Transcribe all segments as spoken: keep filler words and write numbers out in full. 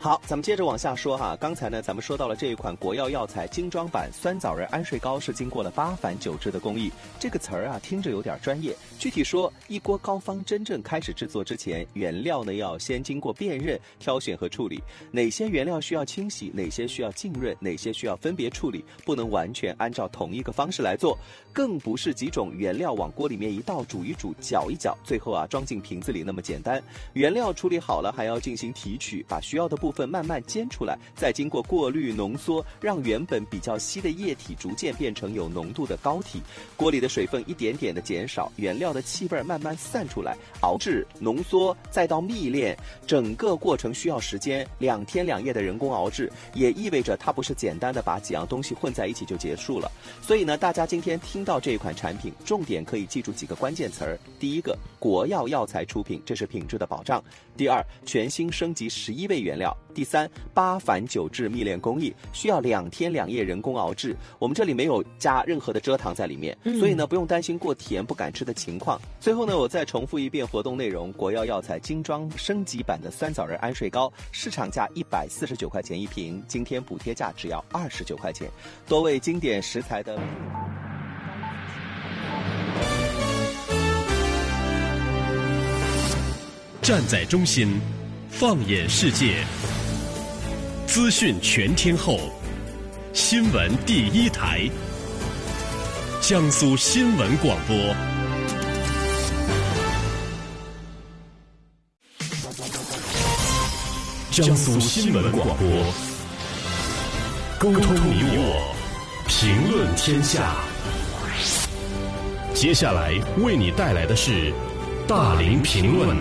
好，咱们接着往下说哈。刚才呢，咱们说到了这一款国药药材精装版酸枣仁安睡膏是经过了八反九制的工艺。这个词儿啊，听着有点专业。具体说，一锅膏方真正开始制作之前，原料呢要先经过辨认、挑选和处理。哪些原料需要清洗，哪些需要浸润，哪些需要分别处理，不能完全按照同一个方式来做。更不是几种原料往锅里面一倒，煮一煮，搅一搅，最后啊装进瓶子里那么简单。原料处理好了，还要进行提取，把需要的部分慢慢煎出来，再经过过滤浓缩，让原本比较稀的液体逐渐变成有浓度的膏体。锅里的水分一点点的减少，原料的气味慢慢散出来，熬制、浓缩，再到蜜炼，整个过程需要时间，两天两夜的人工熬制，也意味着它不是简单的把几样东西混在一起就结束了。所以呢，大家今天听到这一款产品，重点可以记住几个关键词儿：第一个，国药药材出品，这是品质的保障；第二，全新升级十一味原料；第三，八反九制蜜炼工艺，需要两天两夜人工熬制，我们这里没有加任何的蔗糖在里面，所以呢不用担心过甜不敢吃的情况。最后呢，我再重复一遍活动内容：国药药材精装升级版的酸枣仁安睡膏，市场价一百四十九块钱一瓶，今天补贴价只要二十九块钱。多位经典食材的站在中心，放眼世界，资讯全天候，新闻第一台，江苏新闻广播。江苏新闻广播，沟通你我，评论天下。接下来为你带来的是大林评论。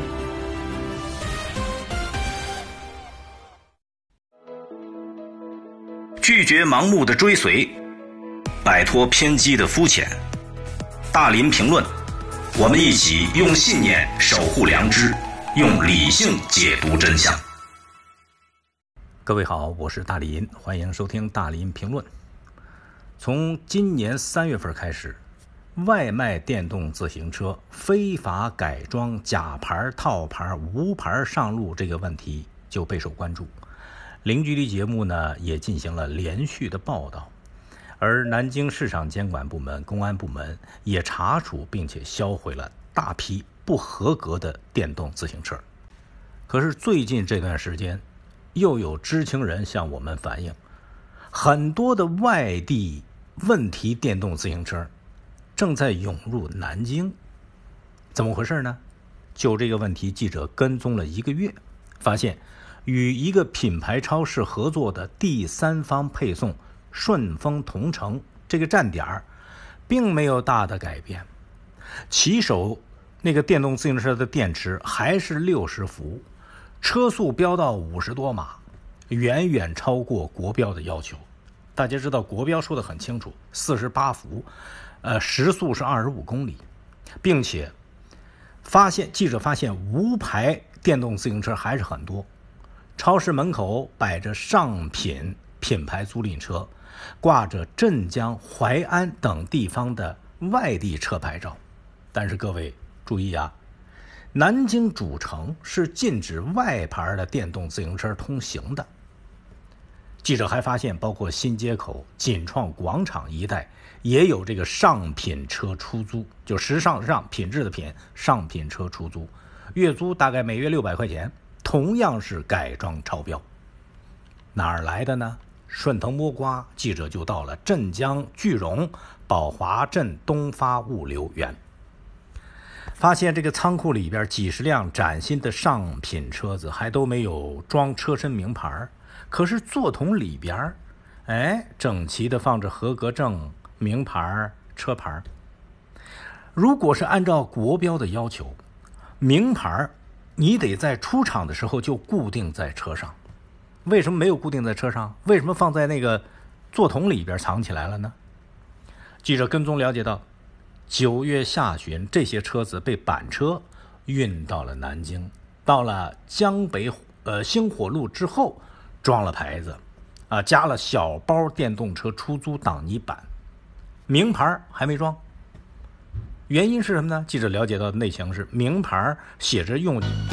拒绝盲目的追随，摆脱偏激的肤浅。大林评论，我们一起用信念守护良知，用理性解读真相。 各位好，我是大林，欢迎收听大林评论。从今年三月份开始，外卖电动自行车非法改装、假牌、套牌、无牌上路这个问题就备受关注。零距离节目呢也进行了连续的报道，而南京市场监管部门、公安部门也查处并且销毁了大批不合格的电动自行车。可是最近这段时间，又有知情人向我们反映，很多的外地问题电动自行车正在涌入南京。怎么回事呢？就这个问题，记者跟踪了一个月，发现与一个品牌超市合作的第三方配送顺丰同城这个站点并没有大的改变，骑手那个电动自行车的电池还是六十伏，车速飙到五十多码，远远超过国标的要求。大家知道国标说得很清楚，四十八伏，呃，时速是二十五公里，并且发现记者发现无牌电动自行车还是很多。超市门口摆着上品品牌租赁车，挂着镇江、淮安等地方的外地车牌照。但是各位注意啊，南京主城是禁止外牌的电动自行车通行的。记者还发现，包括新街口、锦创广场一带也有这个上品车出租，就时尚上品质的品，上品车出租，月租大概每月六百块钱。同样是改装超标。哪儿来的呢？顺藤摸瓜，记者就到了镇江句容宝华镇东发物流园，发现这个仓库里边几十辆崭新的上品车子还都没有装车身名牌，可是座桶里边哎，整齐的放着合格证、名牌、车牌。如果是按照国标的要求，名牌你得在出厂的时候就固定在车上，为什么没有固定在车上？为什么放在那个座桶里边藏起来了呢？记者跟踪了解到，九月下旬这些车子被板车运到了南京，到了江北呃星火路之后装了牌子，啊，加了小包电动车出租挡泥板，名牌还没装。原因是什么呢？记者了解到的内情是，名牌写着用